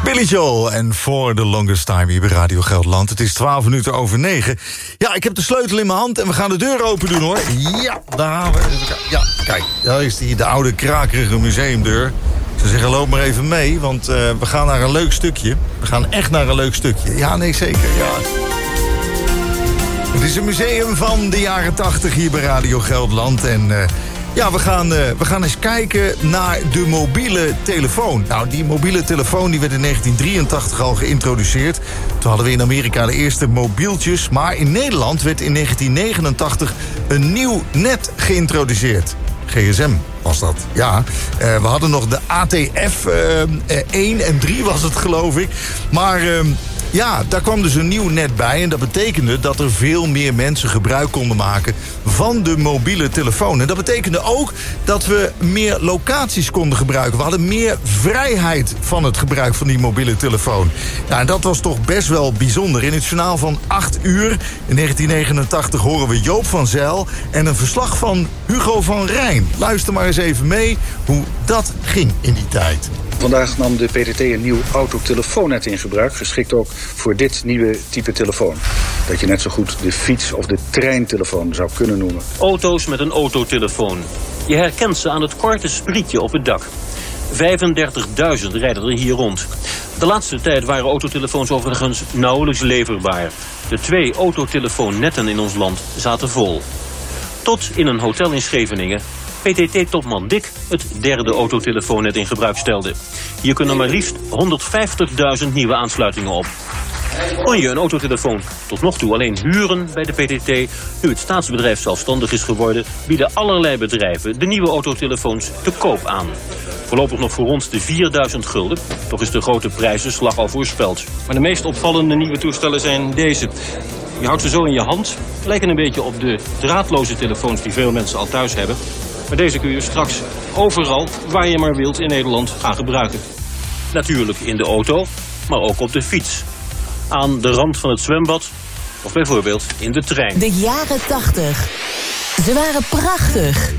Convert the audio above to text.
Billy Joel en For the Longest Time hier bij Radio Gelderland. Het is 9:12. Ja, ik heb de sleutel in mijn hand en we gaan de deur open doen, hoor. Ja, daar gaan we. Ja, kijk, daar is de oude krakerige museumdeur. Ze zeggen, loop maar even mee, want we gaan naar een leuk stukje. We gaan echt naar een leuk stukje. Ja, nee, zeker, ja. Het is een museum van de jaren 80 hier bij Radio Gelderland. En ja, we gaan eens kijken naar de mobiele telefoon. Nou, die mobiele telefoon die werd in 1983 al geïntroduceerd. Toen hadden we in Amerika de eerste mobieltjes. Maar in Nederland werd in 1989 een nieuw net geïntroduceerd. GSM was dat, ja. We hadden nog de ATF 1 en 3 was het, geloof ik. Maar ja, daar kwam dus een nieuw net bij. En dat betekende dat er veel meer mensen gebruik konden maken van de mobiele telefoon. En dat betekende ook dat we meer locaties konden gebruiken. We hadden meer vrijheid van het gebruik van die mobiele telefoon. Ja, en dat was toch best wel bijzonder. In het journaal van 8 uur in 1989 horen we Joop van Zijl en een verslag van Hugo van Rijn. Luister maar eens even mee hoe dat ging in die tijd. Vandaag nam de PTT een nieuw autotelefoonnet in gebruik, geschikt ook voor dit nieuwe type telefoon. Dat je net zo goed de fiets- of de treintelefoon zou kunnen noemen. Auto's met een autotelefoon. Je herkent ze aan het korte sprietje op het dak. 35.000 rijden er hier rond. De laatste tijd waren autotelefoons overigens nauwelijks leverbaar. De 2 autotelefoonnetten in ons land zaten vol. Tot in een hotel in Scheveningen PTT-topman Dick het 3e autotelefoonnet in gebruik stelde. Hier kunnen maar liefst 150.000 nieuwe aansluitingen op. Kon je een autotelefoon tot nog toe alleen huren bij de PTT? Nu het staatsbedrijf zelfstandig is geworden, bieden allerlei bedrijven de nieuwe autotelefoons te koop aan. Voorlopig nog voor rond de 4.000 gulden. Toch is de grote prijzenslag al voorspeld. Maar de meest opvallende nieuwe toestellen zijn deze. Je houdt ze zo in je hand. Lijken een beetje op de draadloze telefoons die veel mensen al thuis hebben. Maar deze kun je straks overal, waar je maar wilt in Nederland, gaan gebruiken. Natuurlijk in de auto, maar ook op de fiets. Aan de rand van het zwembad of bijvoorbeeld in de trein. De jaren 80. Ze waren prachtig.